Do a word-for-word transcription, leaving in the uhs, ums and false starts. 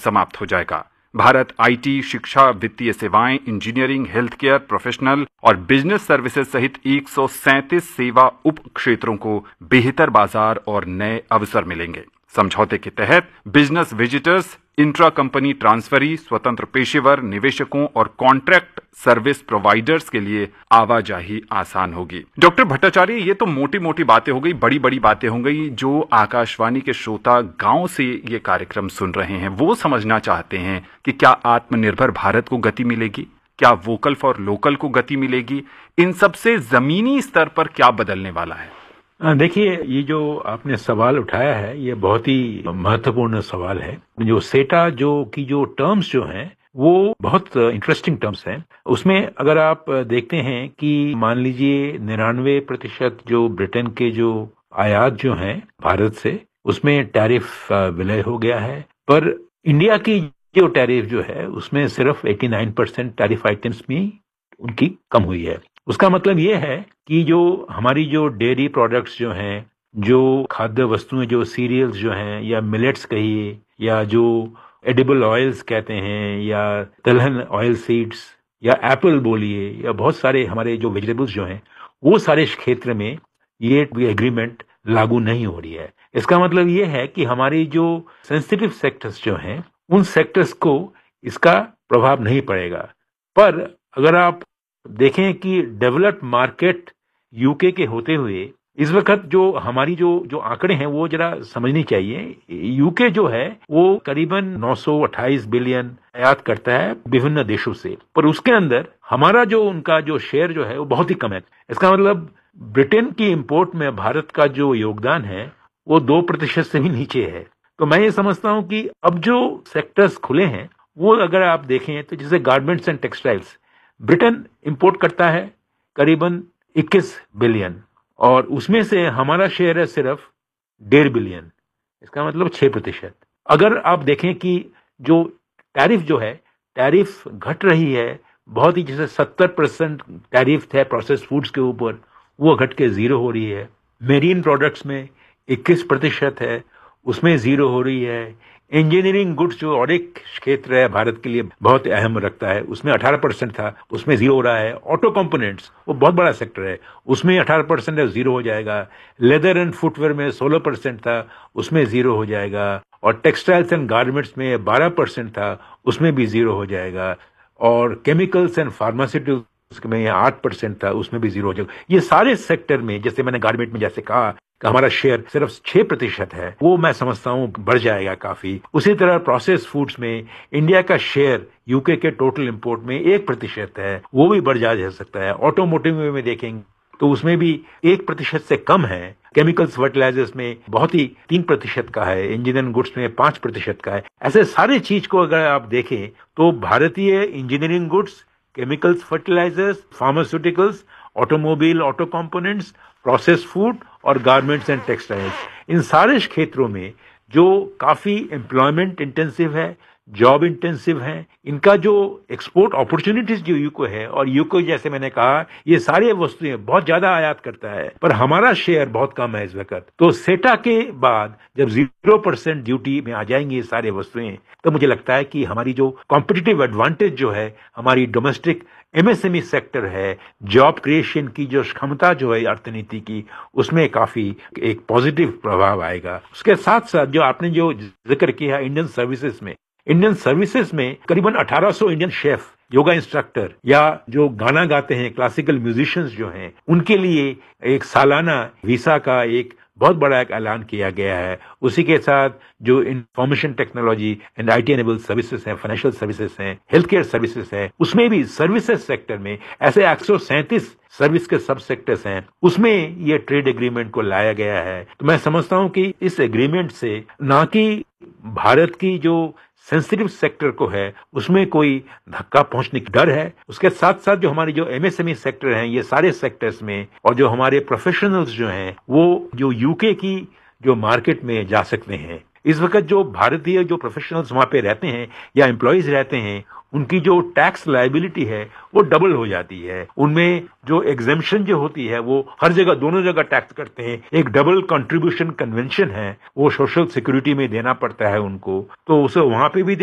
समाप्त हो जाएगा। भारत आईटी, शिक्षा, वित्तीय सेवाएं, इंजीनियरिंग, हेल्थ केयर, प्रोफेशनल और बिजनेस सर्विसेज सहित एक सौ सैंतीस सेवा उप क्षेत्रों को बेहतर बाजार और नए अवसर मिलेंगे। समझौते के तहत business visitors, intra company transferee, स्वतंत्र पेशेवर, निवेशकों और कॉन्ट्रैक्ट सर्विस प्रोवाइडर्स के लिए आवाजाही आसान होगी। डॉक्टर भट्टाचार्य, ये तो मोटी मोटी बातें हो गई, बड़ी बड़ी बातें हो गई। जो आकाशवाणी के श्रोता गांव से ये कार्यक्रम सुन रहे हैं, वो समझना चाहते हैं कि क्या आत्मनिर्भर भारत को गति मिलेगी, क्या वोकल फॉर लोकल को गति मिलेगी, इन सबसे जमीनी स्तर पर क्या बदलने वाला है? देखिए, ये जो आपने सवाल उठाया है, ये बहुत ही महत्वपूर्ण सवाल है। जो सेटा जो की जो टर्म्स जो हैं, वो बहुत इंटरेस्टिंग टर्म्स हैं। उसमें अगर आप देखते हैं कि मान लीजिए निन्यानवे प्रतिशत जो ब्रिटेन के जो आयात जो हैं भारत से, उसमें टैरिफ विलय हो गया है। पर इंडिया की जो टैरिफ जो है, उसमें सिर्फ नवासी परसेंट टैरिफ आइटम्स में उनकी कम हुई है। उसका मतलब ये है कि जो हमारी जो डेयरी प्रोडक्ट्स जो हैं, जो खाद्य वस्तुएं, जो सीरियल्स जो हैं, या मिलेट्स कहिए, या जो एडिबल ऑयल्स कहते हैं, या तिलहन ऑयल सीड्स, या एप्पल बोलिए, या बहुत सारे हमारे जो वेजिटेबल्स जो हैं, वो सारे क्षेत्र में ये एग्रीमेंट लागू नहीं हो रही है। इसका मतलब ये है कि हमारी जो सेंसिटिव सेक्टर्स जो हैं, उन सेक्टर्स को इसका प्रभाव नहीं पड़ेगा। पर अगर आप देखें कि डेवलप्ड मार्केट यूके के होते हुए इस वक्त जो हमारी जो जो आंकड़े हैं, वो जरा समझनी चाहिए। यूके जो है वो करीबन नौ सौ अट्ठाईस बिलियन आयात करता है विभिन्न देशों से, पर उसके अंदर हमारा जो उनका जो शेयर जो है वो बहुत ही कम है। इसका मतलब ब्रिटेन की इंपोर्ट में भारत का जो योगदान है वो दो प्रतिशत से भी नीचे है। तो मैं ये समझता हूं कि अब जो सेक्टर्स खुले हैं, वो अगर आप देखें तो जैसे garments and textiles, Britain import करता है करीबन इक्कीस बिलियन, और उसमें से हमारा शेयर है सिर्फ डेढ़ बिलियन। इसका मतलब छह प्रतिशत। अगर आप देखें कि जो टैरिफ जो है, टैरिफ घट रही है बहुत ही, जैसे सत्तर परसेंट टैरिफ थे प्रोसेस्ड फूड्स के ऊपर, वो घट के जीरो हो रही है। मेरीन प्रोडक्ट्स में इक्कीस प्रतिशत है, उसमें जीरो हो रही है। इंजीनियरिंग गुड्स जो और एक क्षेत्र है भारत के लिए बहुत अहम रखता है, उसमें अठारह परसेंट था, उसमें जीरो हो रहा है। ऑटो कंपोनेंट्स वो बहुत बड़ा सेक्टर है, उसमें अठारह परसेंट है, जीरो हो जाएगा। लेदर एंड फुटवेयर में सोलह परसेंट था, उसमें जीरो हो जाएगा। और टेक्सटाइल्स एंड गारमेंट्स में बारह परसेंट था, उसमें भी जीरो हो जाएगा। और केमिकल्स एंड फार्मास्यूटिकल्स में आठ परसेंट था, उसमें भी जीरो हो जाएगा। ये सारे सेक्टर में, जैसे मैंने गारमेंट में जैसे कहा कि हमारा शेयर सिर्फ छह प्रतिशत है, वो मैं समझता हूँ बढ़ जाएगा काफी। उसी तरह प्रोसेस्ड फूड्स में इंडिया का शेयर यूके के टोटल इंपोर्ट में एक प्रतिशत है, वो भी बढ़ जा सकता है। ऑटोमोटिव में देखेंगे तो उसमें भी एक प्रतिशत से कम है। केमिकल्स फर्टिलाइजर्स में बहुत ही तीन प्रतिशत का है, इंजीनियरिंग गुड्स में पांच प्रतिशत का है। ऐसे सारे चीज को अगर आप देखें तो भारतीय engineering goods, chemicals fertilisers, pharmaceuticals, automobile, auto components, processed food और गारमेंट्स एंड टेक्सटाइल्स, इन सारे क्षेत्रों में जो काफी एम्प्लॉयमेंट इंटेंसिव है, जॉब इंटेंसिव है, इनका जो एक्सपोर्ट अपॉर्चुनिटीज जो यूको है, और यूको जैसे मैंने कहा ये सारी वस्तुएं बहुत ज्यादा आयात करता है, पर हमारा शेयर बहुत कम है इस वक्त। तो सेटा के बाद जब जीरो परसेंट ड्यूटी में आ जाएंगी ये सारे वस्तुएं, तो मुझे लगता है कि हमारी जो कॉम्पिटिटिव एडवांटेज जो है, हमारी डोमेस्टिक एमएसएमई सेक्टर है, जॉब क्रिएशन की जो क्षमता जो है अर्थनीति की, उसमें काफी एक पॉजिटिव प्रभाव आएगा। उसके साथ साथ जो आपने जो जिक्र किया इंडियन सर्विसेज में, इंडियन सर्विसेज में करीबन अठारह सौ इंडियन शेफ, योगा इंस्ट्रक्टर, या जो गाना गाते हैं क्लासिकल म्यूजिशियंस जो हैं, उनके लिए एक सालाना वीसा का एक बहुत बड़ा एक ऐलान किया गया है। उसी के साथ जो information technology and IT enabled services हैं, फाइनेंशियल सर्विसेज हैं, हेल्थ केयर सर्विसेज हैं, उसमें भी सर्विसेज सेक्टर में ऐसे एक सौ सैंतीस सर्विस के सब सेक्टर्स हैं, उसमें ये ट्रेड एग्रीमेंट को लाया गया है। तो मैं समझता हूं कि इस एग्रीमेंट से ना कि भारत की जो सेंसिटिव सेक्टर को है उसमें कोई धक्का पहुंचने की डर है, उसके साथ साथ जो हमारी जो एमएसएमई सेक्टर हैं, ये सारे सेक्टर्स में, और जो हमारे प्रोफेशनल्स जो हैं, वो जो यूके की जो मार्केट में जा सकते हैं। इस वक्त जो भारतीय जो प्रोफेशनल्स वहां पे रहते हैं या एम्प्लॉयज रहते हैं, उनकी जो टैक्स लायबिलिटी है वो डबल हो जाती है। उनमें जो एग्जेम्पशन जो होती है वो हर जगह, दोनों जगह टैक्स करते हैं। एक डबल कंट्रीब्यूशन कन्वेंशन है, वो सोशल सिक्योरिटी में देना पड़ता है उनको, तो उसे वहां पे भी